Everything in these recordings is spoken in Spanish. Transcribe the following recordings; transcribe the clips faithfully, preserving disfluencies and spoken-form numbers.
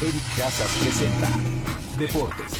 Eric Casas presenta Deportes.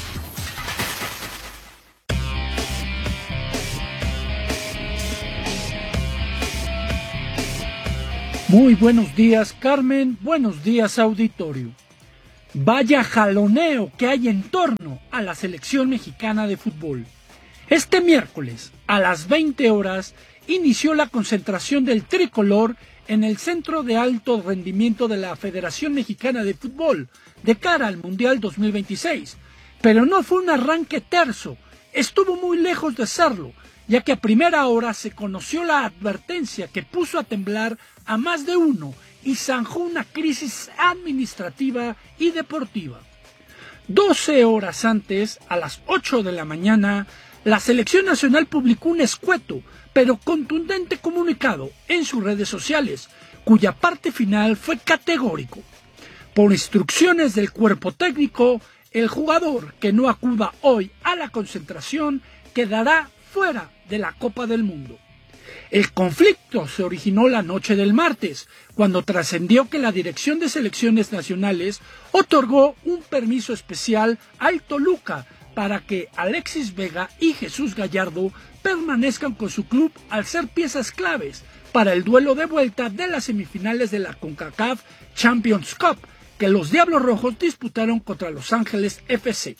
Muy buenos días, Carmen. Buenos días, auditorio. Vaya jaloneo que hay en torno a la selección mexicana de fútbol. Este miércoles, a las veinte horas, inició la concentración del tricolor en el Centro de Alto Rendimiento de la Federación Mexicana de Fútbol, de cara al Mundial dos mil veintiséis. Pero no fue un arranque terso, estuvo muy lejos de serlo, ya que a primera hora se conoció la advertencia que puso a temblar a más de uno y zanjó una crisis administrativa y deportiva. Doce horas antes, a las ocho de la mañana, la Selección Nacional publicó un escueto, pero contundente comunicado en sus redes sociales, cuya parte final fue categórico. Por instrucciones del cuerpo técnico, el jugador que no acuda hoy a la concentración quedará fuera de la Copa del Mundo. El conflicto se originó la noche del martes, cuando trascendió que la Dirección de Selecciones Nacionales otorgó un permiso especial al Toluca para que Alexis Vega y Jesús Gallardo permanezcan con su club al ser piezas claves para el duelo de vuelta de las semifinales de la CONCACAF Champions Cup, que los Diablos Rojos disputaron contra Los Ángeles F C.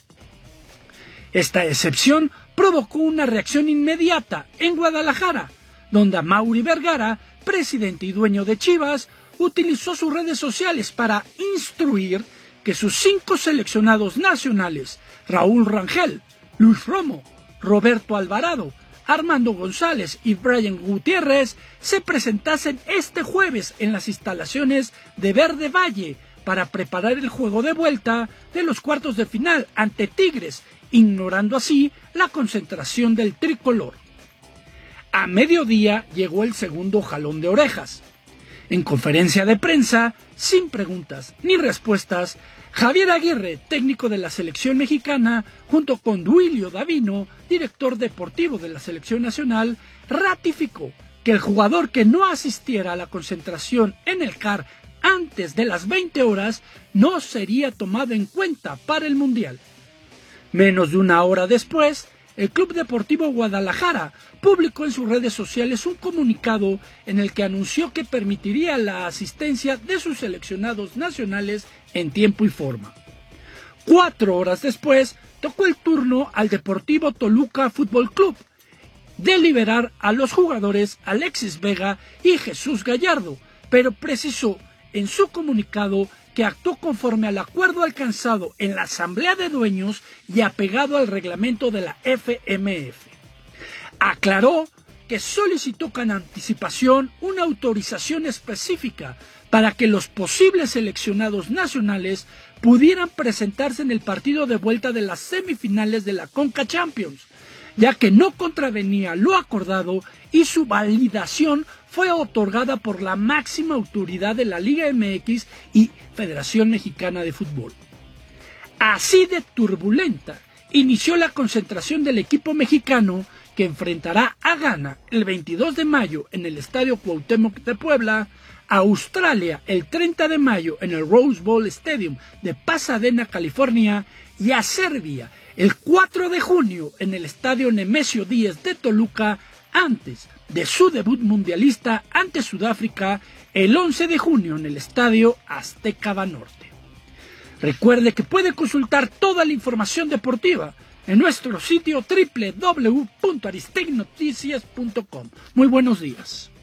Esta excepción provocó una reacción inmediata en Guadalajara, donde Amaury Vergara, presidente y dueño de Chivas, utilizó sus redes sociales para instruir que sus cinco seleccionados nacionales, Raúl Rangel, Luis Romo, Roberto Alvarado, Armando González y Brian Gutiérrez, se presentasen este jueves en las instalaciones de Verde Valle para preparar el juego de vuelta de los cuartos de final ante Tigres, ignorando así la concentración del tricolor. A mediodía llegó el segundo jalón de orejas. En conferencia de prensa, sin preguntas ni respuestas, Javier Aguirre, técnico de la selección mexicana, junto con Duilio Davino, director deportivo de la selección nacional, ratificó que el jugador que no asistiera a la concentración en el C A R antes de las veinte horas no sería tomado en cuenta para el Mundial. Menos de una hora después, el Club Deportivo Guadalajara publicó en sus redes sociales un comunicado en el que anunció que permitiría la asistencia de sus seleccionados nacionales en tiempo y forma. Cuatro horas después, tocó el turno al Deportivo Toluca Fútbol Club de liberar a los jugadores Alexis Vega y Jesús Gallardo, pero precisó en su comunicado que actuó conforme al acuerdo alcanzado en la Asamblea de Dueños y apegado al reglamento de la F M F. Aclaró que solicitó con anticipación una autorización específica para que los posibles seleccionados nacionales pudieran presentarse en el partido de vuelta de las semifinales de la Conca Champions, ya que no contravenía lo acordado y su validación fue otorgada por la máxima autoridad de la Liga M X y Federación Mexicana de Fútbol. Así de turbulenta inició la concentración del equipo mexicano, que enfrentará a Ghana el veintidós de mayo en el Estadio Cuauhtémoc de Puebla, a Australia el treinta de mayo en el Rose Bowl Stadium de Pasadena, California, y a Serbia el cuatro de junio en el Estadio Nemesio Díez de Toluca, antes de su debut mundialista ante Sudáfrica el once de junio en el Estadio Azteca Banorte. Recuerde que puede consultar toda la información deportiva en nuestro sitio doble u doble u doble u punto aristegui noticias punto com. Muy buenos días.